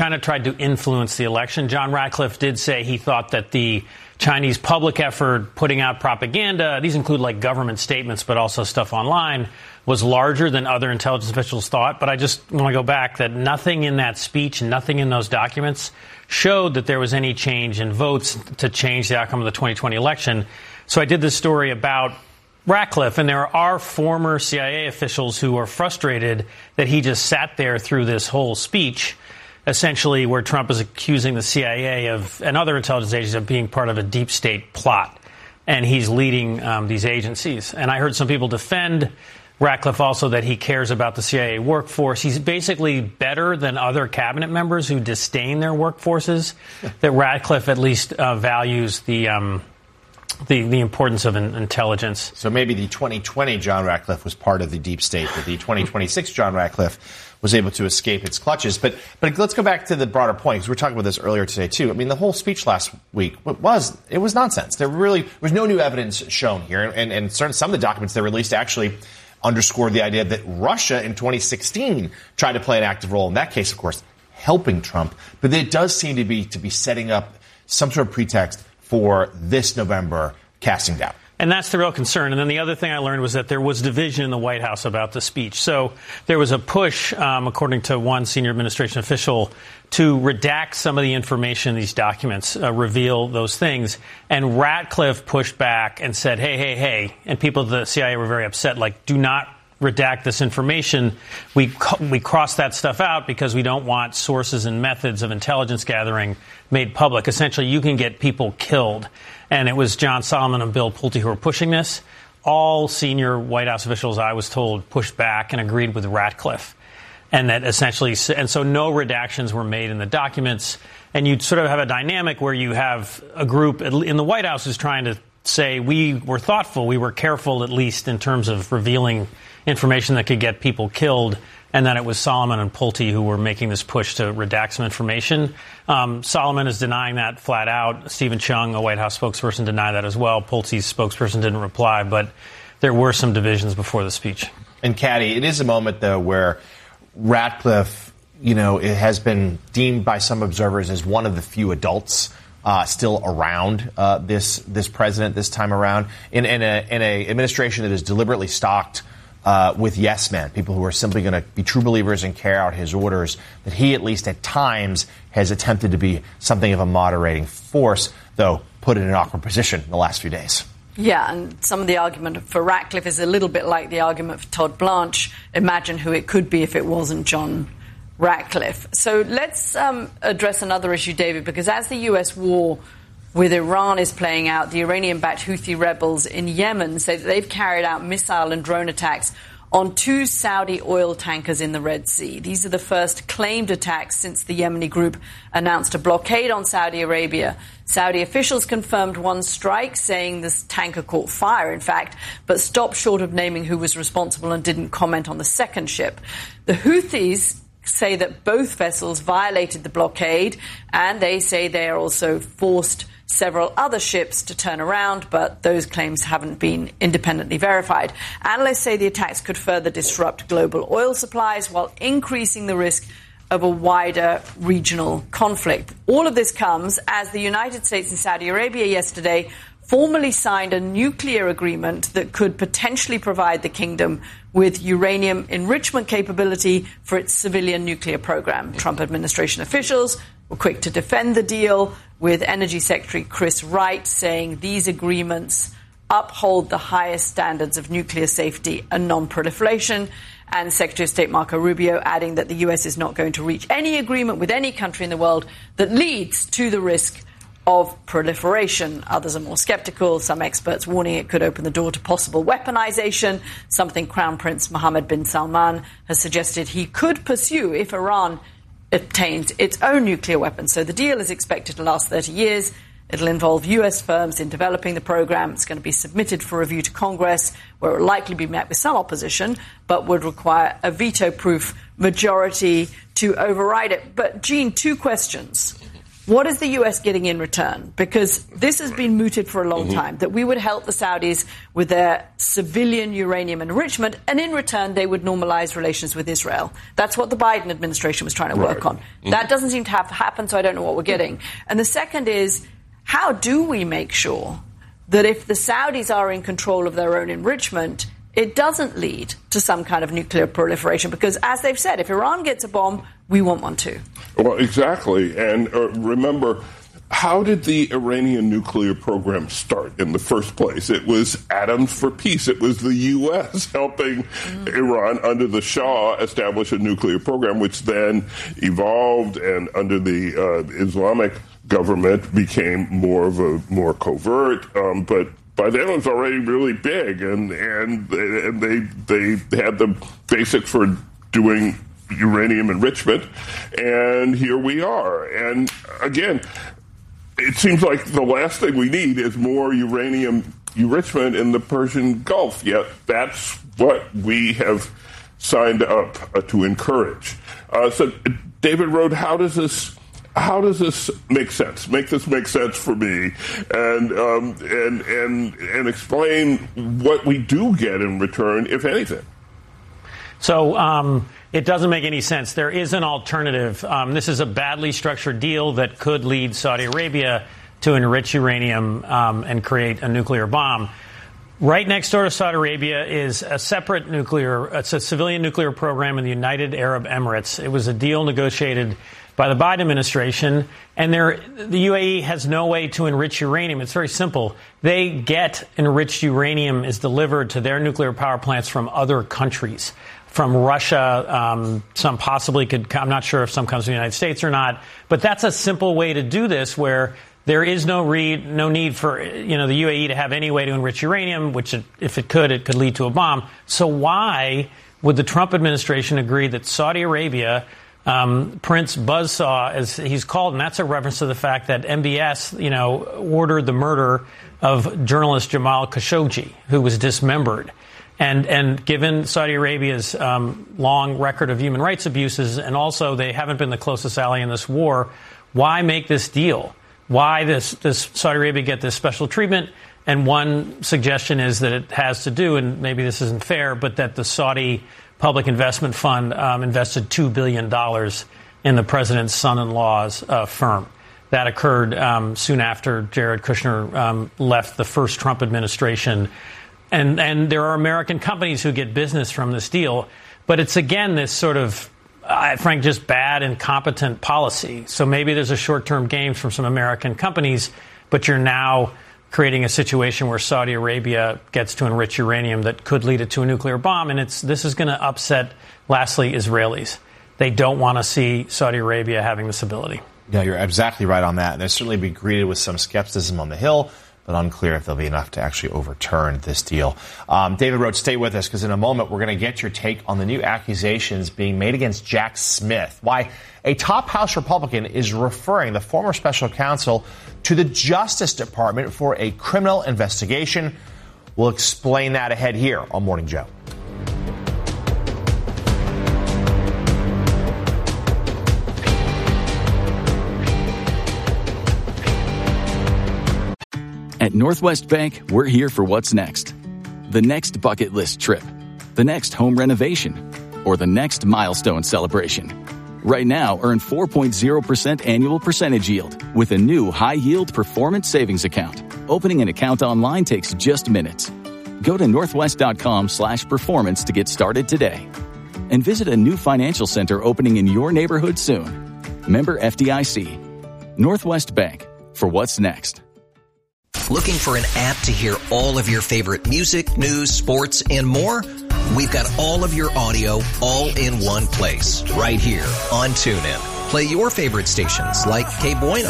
China tried to influence the election. John Ratcliffe did say he thought that the Chinese public effort putting out propaganda, these include like government statements, but also stuff online, was larger than other intelligence officials thought. But I just want to go back that nothing in that speech, nothing in those documents showed that there was any change in votes to change the outcome of the 2020 election. So I did this story about Ratcliffe, and there are former CIA officials who are frustrated that he just sat there through this whole speech, essentially where Trump is accusing the CIA and other intelligence agencies of being part of a deep state plot. And he's leading these agencies. And I heard some people defend Ratcliffe also that he cares about the CIA workforce. He's basically better than other cabinet members who disdain their workforces, that Ratcliffe at least values the importance of intelligence. So maybe the 2020 John Ratcliffe was part of the deep state, but the 2026 John Ratcliffe was able to escape its clutches. But let's go back to the broader point, because we were talking about this earlier today, too. I mean, the whole speech last week was nonsense. There was no new evidence shown here. And some of the documents they released actually underscored the idea that Russia in 2016 tried to play an active role in that case, of course, helping Trump. But it does seem to be setting up some sort of pretext for this November casting doubt. And that's the real concern. And then the other thing I learned was that there was division in the White House about the speech. So there was a push, according to one senior administration official, to redact some of the information in these documents, reveal those things. And Ratcliffe pushed back and said, hey. And people at the CIA were very upset, like, do not redact this information. We cross that stuff out because we don't want sources and methods of intelligence gathering made public. Essentially, you can get people killed. And it was John Solomon and Bill Pulte who were pushing this. All senior White House officials, I was told, pushed back and agreed with Ratcliffe. And that essentially, and so no redactions were made in the documents. And you'd sort of have a dynamic where you have a group in the White House is trying to say we were thoughtful, we were careful, at least in terms of revealing information that could get people killed, and then it was Solomon and Pulte who were making this push to redact some information. Solomon is denying that flat out. Stephen Chung, a White House spokesperson, denied that as well. Pulte's spokesperson didn't reply, but there were some divisions before the speech. And, Caddy, it is a moment, though, where Ratcliffe, it has been deemed by some observers as one of the few adults still around this president this time around in a administration that is deliberately stocked with yes men, people who are simply going to be true believers and carry out his orders, that he at least at times has attempted to be something of a moderating force, though put in an awkward position in the last few days. Yeah, and some of the argument for Ratcliffe is a little bit like the argument for Todd Blanche. Imagine who it could be if it wasn't John Ratcliffe. So let's address another issue, David, because as the U.S. war with Iran is playing out, the Iranian-backed Houthi rebels in Yemen say that they've carried out missile and drone attacks on 2 Saudi oil tankers in the Red Sea. These are the first claimed attacks since the Yemeni group announced a blockade on Saudi Arabia. Saudi officials confirmed one strike, saying this tanker caught fire, in fact, but stopped short of naming who was responsible and didn't comment on the second ship. The Houthis say that both vessels violated the blockade, and they say they are also forced several other ships to turn around, but those claims haven't been independently verified. Analysts say the attacks could further disrupt global oil supplies while increasing the risk of a wider regional conflict. All of this comes as the United States and Saudi Arabia yesterday formally signed a nuclear agreement that could potentially provide the kingdom with uranium enrichment capability for its civilian nuclear program. Trump administration officials were quick to defend the deal, with Energy Secretary Chris Wright saying these agreements uphold the highest standards of nuclear safety and non-proliferation, and Secretary of State Marco Rubio adding that the U.S. is not going to reach any agreement with any country in the world that leads to the risk of proliferation. Others are more skeptical, some experts warning it could open the door to possible weaponization, something Crown Prince Mohammed bin Salman has suggested he could pursue if Iran obtains its own nuclear weapons. So the deal is expected to last 30 years. It'll involve U.S. firms in developing the program. It's going to be submitted for review to Congress, where it will likely be met with some opposition, but would require a veto-proof majority to override it. But, Gene, 2 questions. what is the U.S. getting in return? Because this has been mooted for a long time, that we would help the Saudis with their civilian uranium enrichment, and in return they would normalize relations with Israel. That's what the Biden administration was trying to work on. That doesn't seem to have happened, so I don't know what we're getting. And the second is, how do we make sure that if the Saudis are in control of their own enrichment, it doesn't lead to some kind of nuclear proliferation? Because, as they've said, if Iran gets a bomb, we want one too. Well, exactly. And remember, how did the Iranian nuclear program start in the first place? It was Atoms for Peace. It was the U.S. helping Iran under the Shah establish a nuclear program, which then evolved and under the Islamic government became more covert. But by then it was already really big, and they had the basics for doing uranium enrichment, and here we are. And again, it seems like the last thing we need is more uranium enrichment in the Persian Gulf, yet that's what we have signed up to encourage. So, David Rohde, how does this make sense? Make this make sense for me, and explain what we do get in return, if anything. So it doesn't make any sense. There is an alternative. This is a badly structured deal that could lead Saudi Arabia to enrich uranium and create a nuclear bomb. Right next door to Saudi Arabia is a separate it's a civilian nuclear program in the United Arab Emirates. It was a deal negotiated by the Biden administration, and the UAE has no way to enrich uranium. It's very simple. They get enriched uranium is delivered to their nuclear power plants from other countries. From Russia, some possibly could, I'm not sure if some comes from the United States or not, but that's a simple way to do this, where there is no need for, the UAE to have any way to enrich uranium, which if it could lead to a bomb. So why would the Trump administration agree that Saudi Arabia, Prince Buzzsaw, as he's called, and that's a reference to the fact that MBS, ordered the murder of journalist Jamal Khashoggi, who was dismembered. And given Saudi Arabia's long record of human rights abuses, and also they haven't been the closest ally in this war, why make this deal? Why does Saudi Arabia get this special treatment? And one suggestion is that it has to do, and maybe this isn't fair, but that the Saudi Public Investment Fund invested $2 billion in the president's son-in-law's firm. That occurred soon after Jared Kushner left the first Trump administration. And there are American companies who get business from this deal. But it's, again, this sort of, frankly, just bad, incompetent policy. So maybe there's a short-term gain from some American companies, but you're now creating a situation where Saudi Arabia gets to enrich uranium that could lead it to a nuclear bomb. And this is going to upset, lastly, Israelis. They don't want to see Saudi Arabia having this ability. Yeah, you're exactly right on that. And they'll certainly be greeted with some skepticism on the Hill, but unclear if there'll be enough to actually overturn this deal. David Rohde, stay with us, because in a moment we're going to get your take on the new accusations being made against Jack Smith. Why a top House Republican is referring the former special counsel to the Justice Department for a criminal investigation. We'll explain that ahead here on Morning Joe. At Northwest Bank, we're here for what's next. The next bucket list trip, the next home renovation, or the next milestone celebration. Right now, earn 4.0% annual percentage yield with a new high-yield performance savings account. Opening an account online takes just minutes. Go to northwest.com/performance to get started today. And visit a new financial center opening in your neighborhood soon. Member FDIC. Northwest Bank, for what's next. Looking for an app to hear all of your favorite music, news, sports, and more? We've got all of your audio all in one place, right here on TuneIn. Play your favorite stations like Que Bueno,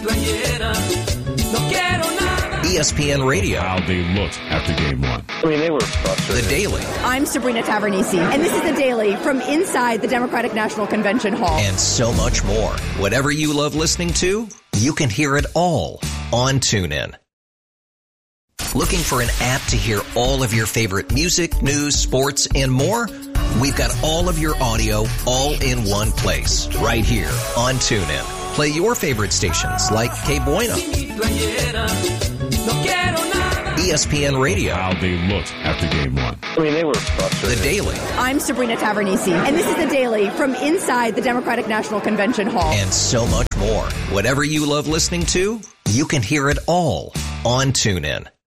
ESPN Radio. How they looked after game one. I mean, they were frustrated. The Daily. I'm Sabrina Tavernisi, and this is The Daily from inside the Democratic National Convention Hall. And so much more. Whatever you love listening to, you can hear it all on TuneIn. Looking for an app to hear all of your favorite music, news, sports, and more? We've got all of your audio all in one place, right here on TuneIn. Play your favorite stations like Que Buena, ESPN Radio. How they looked after game one. I mean, they were frustrated. The Daily. I'm Sabrina Tavernise, and this is The Daily from inside the Democratic National Convention Hall. And so much more. Whatever you love listening to, you can hear it all on TuneIn.